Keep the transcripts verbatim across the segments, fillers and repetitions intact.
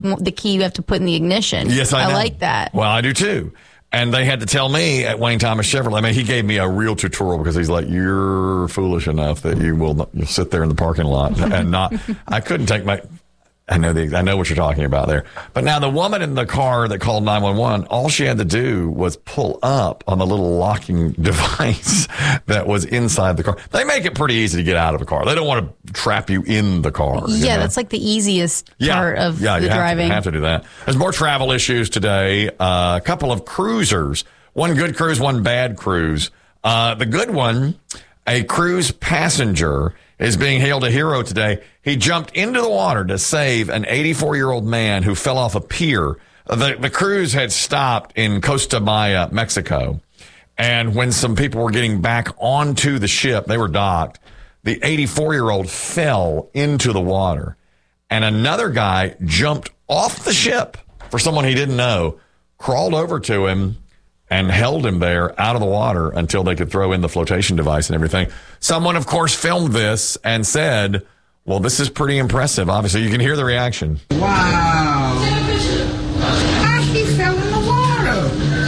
the key you have to put in the ignition. Yes, I know. I like that. Well, I do too. And they had to tell me at Wayne Thomas Chevrolet. I mean, he gave me a real tutorial because he's like, "You're foolish enough that you will you'll sit there in the parking lot and not." I couldn't take my. I know the, I know what you're talking about there. But now the woman in the car that called nine one one, all she had to do was pull up on the little locking device that was inside the car. They make it pretty easy to get out of a car. They don't want to trap you in the car. Yeah, you know? that's like the easiest yeah. part of yeah, the you have driving. To, have to do that. There's more travel issues today. Uh, a couple of cruisers. One good cruise, one bad cruise. Uh, the good one, a cruise passenger is being hailed a hero today. He jumped into the water to save an eighty-four-year-old man who fell off a pier. The, the cruise had stopped in Costa Maya, Mexico. And when some people were getting back onto the ship, they were docked, the eighty-four-year-old fell into the water. And another guy jumped off the ship for someone he didn't know, crawled over to him, and held him there out of the water until they could throw in the flotation device and everything. Someone, of course, filmed this and said, well, this is pretty impressive. Obviously, you can hear the reaction. Wow. How he fell in the water?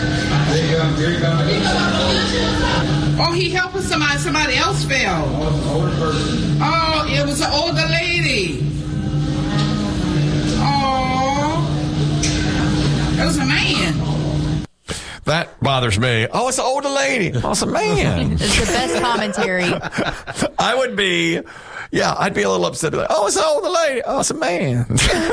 Oh, he helped somebody. Somebody else fell. Oh, it was an older lady. Oh, it was a man. That bothers me. Oh, it's an older lady. Oh, it's a man. It's the best commentary. I would be, yeah, I'd be a little upset. Like, oh, it's an older lady. Oh, it's a man.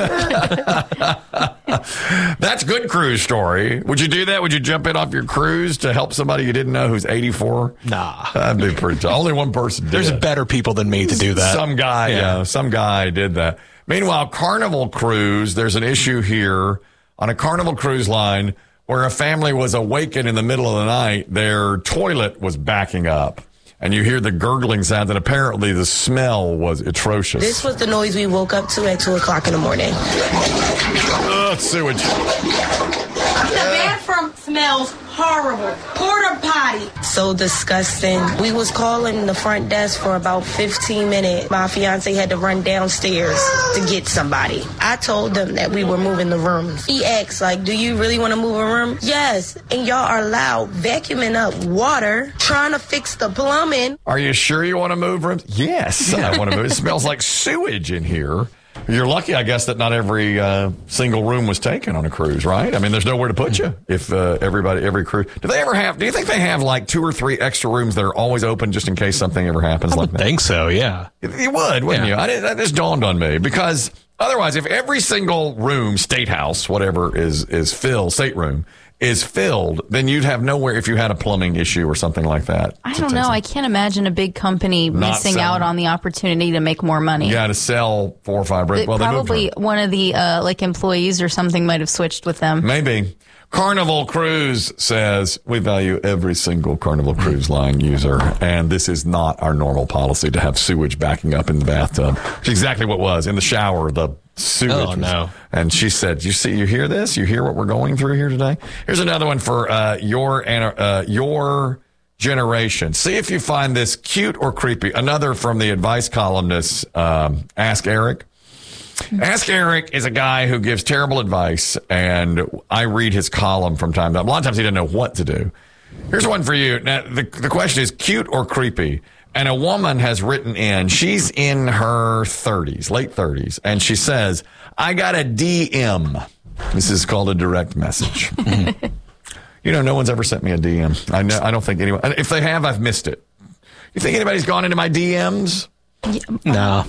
That's good cruise story. Would you do that? Would you jump in off your cruise to help somebody you didn't know who's eighty-four? Nah. That'd be pretty tough. Only one person did. There's better people than me to do that. Some guy, yeah. yeah, some guy did that. Meanwhile, Carnival Cruise, there's an issue here on a Carnival Cruise line where a family was awakened in the middle of the night. Their toilet was backing up, and you hear the gurgling sounds, and apparently the smell was atrocious. This was the noise we woke up to at two o'clock in the morning. Ugh, sewage. The bathroom smells horrible. Porta potty. So disgusting. We was calling the front desk for about fifteen minutes. My fiance had to run downstairs to get somebody. I told them that we were moving the rooms. He asked, like, do you really want to move a room? Yes. And y'all are loud, vacuuming up water, trying to fix the plumbing. Are you sure you want to move rooms? Yes, I want to move. It smells like sewage in here. You're lucky, I guess, that not every uh, single room was taken on a cruise, right? I mean, there's nowhere to put you if uh, everybody, every cruise. Do they ever have, do you think they have like two or three extra rooms that are always open just in case something ever happens I like would that? think so, yeah. You would, wouldn't Yeah. you? I did, that just dawned on me because otherwise, if every single room, state house, whatever is, is filled, stateroom, is filled, then you'd have nowhere if you had a plumbing issue or something like that. I don't know. I can't imagine a big company Not missing selling. out on the opportunity to make more money. Yeah, to sell four or five rooms. It Well, they moved probably her. one of the uh, like employees or something might have switched with them. Maybe. Carnival Cruise says we value every single Carnival Cruise Line user, and this is not our normal policy to have sewage backing up in the bathtub. It's exactly what it was in the shower. The sewage. Oh, was- no. And she said, "You see, you hear this? You hear what we're going through here today?" Here's another one for uh, your uh, your generation. See if you find this cute or creepy. Another from the advice columnist, um, Ask Eric. Ask Eric is a guy who gives terrible advice, and I read his column from time to time. A lot of times he doesn't know what to do. Here's one for you. Now, the, the question is cute or creepy? And a woman has written in, she's in her thirties, late thirties, and she says, I got a D M. This is called a direct message. You know, no one's ever sent me a D M. I know, I don't think anyone, if they have, I've missed it. You think anybody's gone into my D Ms? No.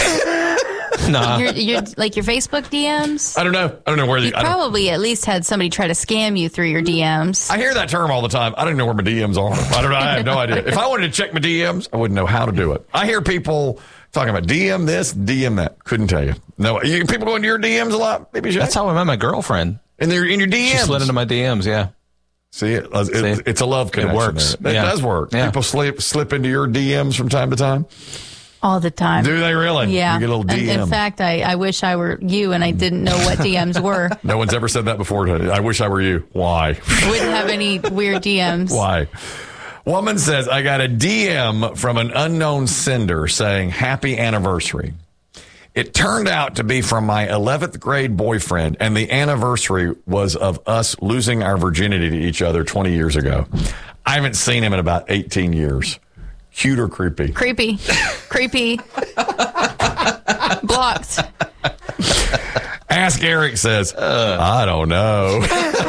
Nah. Your, your, like your Facebook D Ms? I don't know. I don't know where You the, I don't- probably at least had somebody try to scam you through your D Ms. I hear that term all the time. I don't know where my D Ms are. I don't know. I have no idea. If I wanted to check my D Ms, I wouldn't know how to do it. I hear people talking about D M this, D M that. Couldn't tell you. No, you, people go into your D Ms a lot. Maybe That's how I met my girlfriend. And they're in your D Ms. She slid into my D Ms, yeah. See, it, it, See? it's a love connection. It works. There. It Yeah. does work. Yeah. People slip slip into your D Ms from time to time. All the time. Do they really? Yeah. You get a little D M. In, in fact, I, I wish I were you and I didn't know what D Ms were. No one's ever said that before. I wish I were you. Why? Wouldn't have any weird D Ms. Why? Woman says, I got a D M from an unknown sender saying, happy anniversary. It turned out to be from my eleventh grade boyfriend, and the anniversary was of us losing our virginity to each other twenty years ago. I haven't seen him in about eighteen years. Cute or creepy? Creepy. Creepy. Blocked. Ask Eric says, uh, I don't know.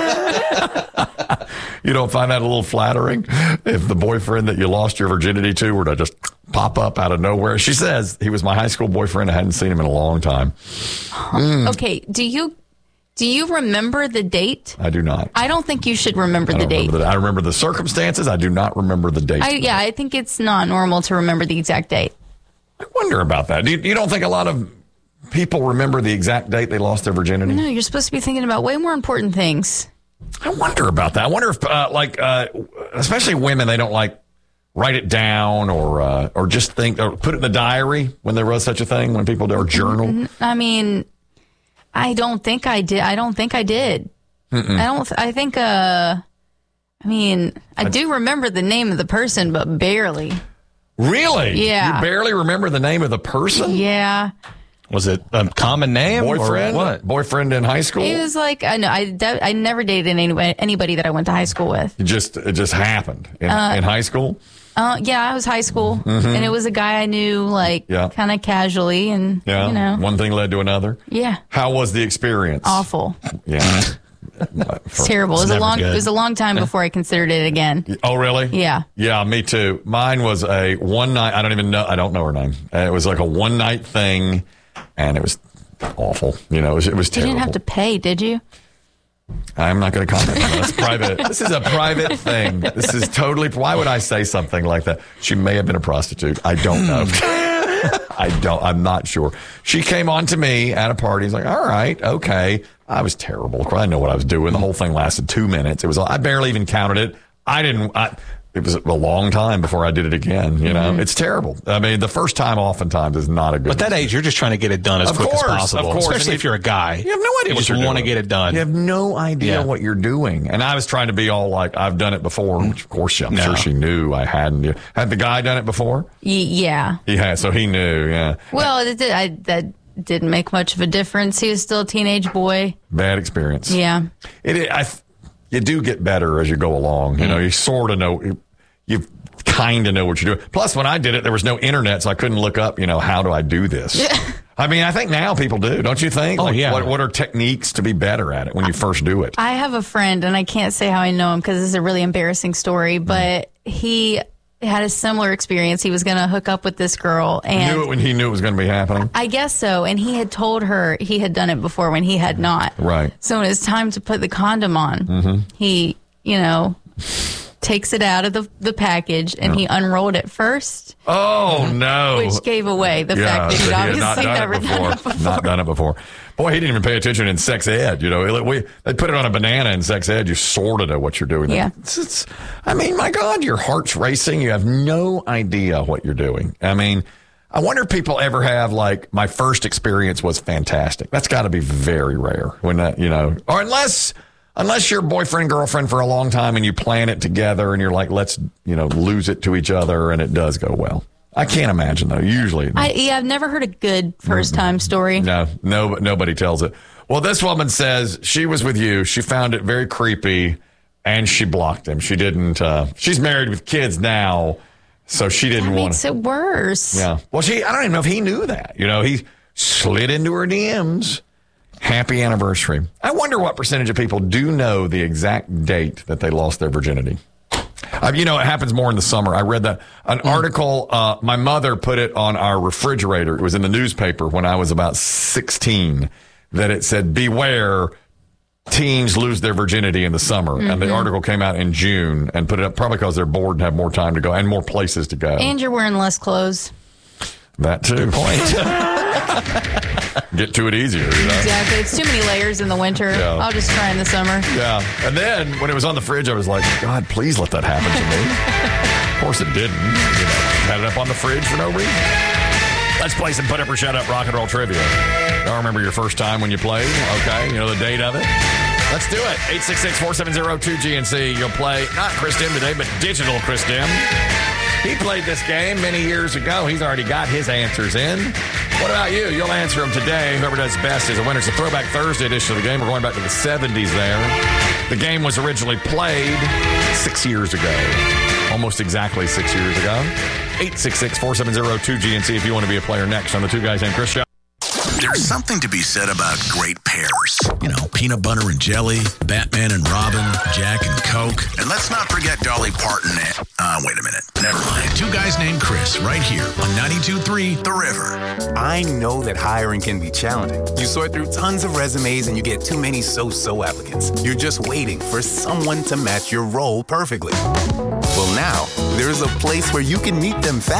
You don't find that a little flattering if the boyfriend that you lost your virginity to were to just pop up out of nowhere? She says he was my high school boyfriend. I hadn't seen him in a long time. Mm. Okay. Do you do you remember the date? I do not. I don't think you should remember I the date. Remember the, I remember the circumstances. I do not remember the date. I, yeah, I think it's not normal to remember the exact date. I wonder about that. Do you, you don't think a lot of people remember the exact date they lost their virginity? No, you're supposed to be thinking about way more important things. I wonder about that. I wonder if, uh, like, uh, especially women, they don't like write it down or uh, or just think or put it in the diary when there was such a thing. When people do or journal. I mean, I don't think I did. I don't think I did. Mm-mm. I don't. I think. Uh, I mean, I, I do remember the name of the person, but barely. Really? Yeah. You barely remember the name of the person? Yeah. Was it a common name? Boyfriend? Or what? Boyfriend in high school? It was like, I know, I, I never dated anybody, anybody that I went to high school with. It just, it just happened in, uh, in high school? Uh, yeah, I was high school. Mm-hmm. And it was a guy I knew, like, yeah. kind of casually. And, yeah. you know. One thing led to another? Yeah. How was the experience? Awful. Yeah. It's terrible. It was, a long, it was a long time before I considered it again. Oh, really? Yeah. Yeah, me too. Mine was a one night, I don't even know, I don't know her name. It was like a one night thing, and it was awful. You know, it was, it was terrible. You didn't have to pay, did you? I'm not going to comment on that. That's private. This is a private thing. This is totally, why would I say something like that? She may have been a prostitute. I don't know. I don't, I'm not sure. She came on to me at a party. He's like, all right, okay. I was terrible. I didn't know what I was doing. The whole thing lasted two minutes. It was, I barely even counted it. I didn't, I, it was a long time before I did it again. You know, mm-hmm. It's terrible. I mean, the first time oftentimes is not a good. But that age, you're just trying to get it done as of quick course, as possible. Of course, especially if you're a guy. You have no idea you what just you're want doing. to get it done. You have no idea yeah. what you're doing. And I was trying to be all like, I've done it before, which of course I'm no. sure she knew I hadn't. Had the guy done it before? Y- yeah. He had, so he knew. Yeah. Well, it did, I that. Didn't make much of a difference. He was still a teenage boy. Bad experience. Yeah. It. it I. You do get better as you go along. You know, you sort of know. You, you kind of know what you're doing. Plus, when I did it, there was no internet, so I couldn't look up. You know, how do I do this? Yeah. I mean, I think now people do. Don't you think? Oh like, yeah. What, what are techniques to be better at it when you first do it? I have a friend, and I can't say how I know him because this is a really embarrassing story. But mm. he had a similar experience. He was going to hook up with this girl, and he knew it when he knew it was going to be happening. I guess so. And he had told her he had done it before when he had not. Right. So when it's time to put the condom on, mm-hmm. he, you know, takes it out of the the package and he unrolled it first. Oh no! Which gave away the yeah, fact that he'd obviously not done never it before. done it before. Not done it before. Boy, he didn't even pay attention in sex ed. You know, we they put it on a banana in sex ed. You sort of know what you're doing. Yeah. It's, it's, I mean, my God, your heart's racing. You have no idea what you're doing. I mean, I wonder if people ever have like, my first experience was fantastic. That's got to be very rare when that, you know, or unless. Unless you're boyfriend, girlfriend for a long time and you plan it together and you're like, let's, you know, lose it to each other and it does go well. I can't imagine though. Usually. I, yeah, I've never heard a good first time story. No, no, nobody tells it. Well, this woman says she was with you. She found it very creepy and she blocked him. She didn't, uh, she's married with kids now. So she didn't that want makes it worse. Yeah. Well, she, I don't even know if he knew that, you know, he slid into her D Ms. Happy anniversary. I wonder what percentage of people do know the exact date that they lost their virginity. Uh, you know, it happens more in the summer. I read that an mm. article, uh, my mother put it on our refrigerator. It was in the newspaper when I was about sixteen, that it said, beware, teens lose their virginity in the summer. Mm-hmm. And the article came out in June and put it up probably because they're bored and have more time to go and more places to go. And you're wearing less clothes. That too. Good point. Get to it easier. You know? Exactly. It's too many layers in the winter. Yeah. I'll just try in the summer. Yeah. And then when it was on the fridge, I was like, God, please let that happen to me. Of course it didn't. You know, had it up on the fridge for no reason. Let's play some Put Up or Shut Up rock and roll trivia. Y'all remember your first time when you played? Okay. You know the date of it? Let's do it. eight six six, four seven zero, two G N C. You'll play not Chris Dim today, but digital Chris Dim. He played this game many years ago. He's already got his answers in. What about you? You'll answer them today. Whoever does best is a winner. It's a Throwback Thursday edition of the game. We're going back to the seventies there. The game was originally played six years ago. Almost exactly six years ago. eight six six, four seven zero, two G N C if you want to be a player next on the Two Guys Named Chris show. There's something to be said about great pairs. You know, peanut butter and jelly, Batman and Robin, Jack and Coke. And let's not forget Dolly Parton and... Uh, wait a minute. Never mind. Two Guys Named Chris right here on ninety-two point three The River. I know that hiring can be challenging. You sort through tons of resumes and you get too many so-so applicants. You're just waiting for someone to match your role perfectly. Well, now, there's a place where you can meet them fast.